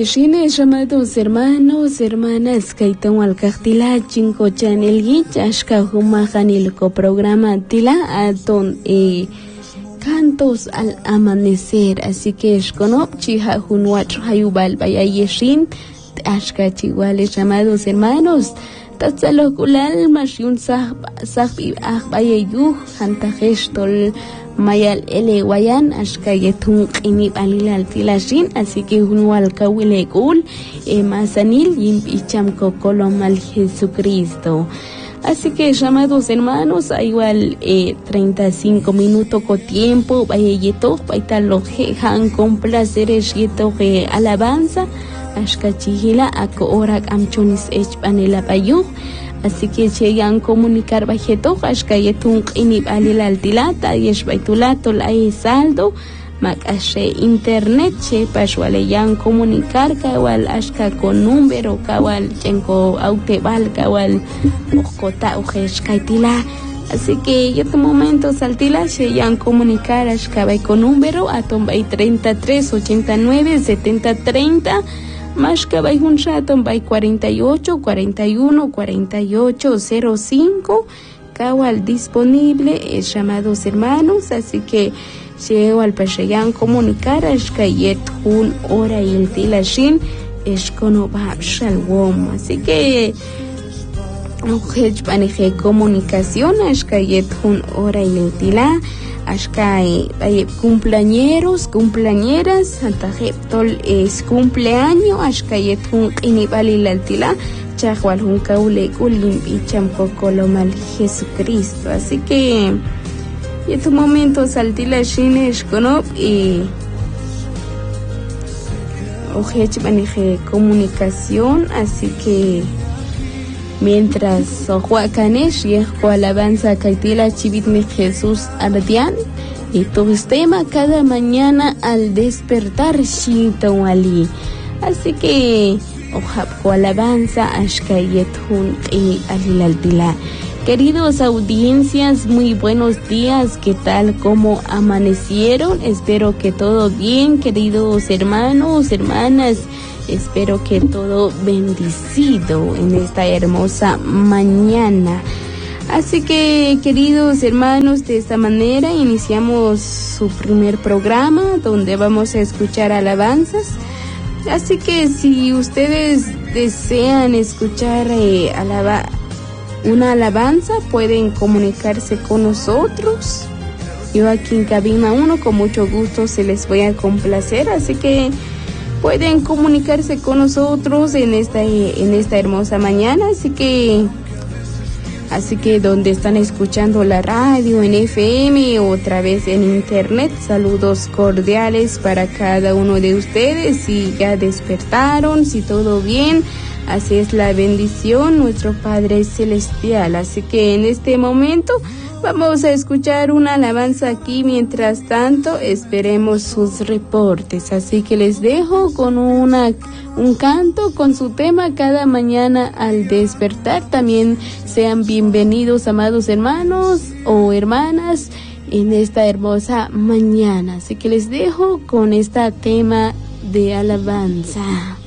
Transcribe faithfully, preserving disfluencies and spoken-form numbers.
Shines, llamados hermanos, hermanas, Kaiton Alcastila, Chinco Chanel Gich, Ashka Humajanilco programa Tila, Aton eh, Cantos al amanecer, así que Shkonop, Chiha Hunwach Hayubal Bayayeshin, Ashka Chiguales, llamados hermanos, Tatzalokulal, Mashun Sah Sahbi Ahbayayu, Hantagestol. Mayal ele wayan ashkayetun qinib alilal tilashin, así que unwal kawilekul e masanil yimpicham kokolom al Jesucristo. Así que llamados hermanos, igual eh, treinta y cinco minutos con tiempo, vayeto, paitalo han con placeres yeto que alabanza, ashkachihila ako orak amchonis echpanela payu. Así que llegan a comunicar bajeto, ashkayetun qinib alilal tilata, yesh baitulato la saldo, macashe internet, che pashwaleyan comunicar, kawal ashka con número, kawal chenko autebal, kawal okota ujeshkaitila. Así que en este momento saltila, llegan a comunicar, ashka bay con número, atombay treinta y tres ochenta y nueve setenta treinta. Mashka bay un raton bay cuarenta y ocho cuarenta y uno cuarenta y ocho cero cinco, Kawal disponible, es llamados hermanos, así que llego al Pashayan comunicar ashkayet un hora y el tilashin eshkonobab shalom, así que ojech paneje comunicación ashkayet un hora y el tila. Ashka eh, cumpleañeros, cumpleañeras, Santa Jeptol es cumpleaños, Ashka yetun inibali laltila, Chahual hun kaule kulim y champoco lo mal Jesucristo. Así que en este momento saltila shines konop y ojech maneje comunicación, así que mientras Juacanesh y alabanza Kaitila Chivitme Jesús Ardian y tu tema cada mañana al despertar Shinton Ali. Así que Ojapko alabanza Ashkayethun y Alilaltila. Queridos audiencias, muy buenos días, ¿qué tal? ¿Cómo amanecieron? Espero que todo bien, queridos hermanos, hermanas. Espero que todo bendecido en esta hermosa mañana. Así que, queridos hermanos, de esta manera iniciamos su primer programa donde vamos a escuchar alabanzas. Así que si ustedes desean escuchar eh, alaba- una alabanza, pueden comunicarse con nosotros. Yo aquí en Cabina uno con mucho gusto se les voy a complacer, así que pueden comunicarse con nosotros en esta en esta hermosa mañana, así que así que donde están escuchando la radio en F M o otra vez en internet, saludos cordiales para cada uno de ustedes. Si ya despertaron, si todo bien, así es la bendición nuestro Padre Celestial. Así que en este momento vamos a escuchar una alabanza aquí, mientras tanto esperemos sus reportes, así que les dejo con una, un canto con su tema cada mañana al despertar. También sean bienvenidos, amados hermanos o hermanas, en esta hermosa mañana, así que les dejo con este tema de alabanza.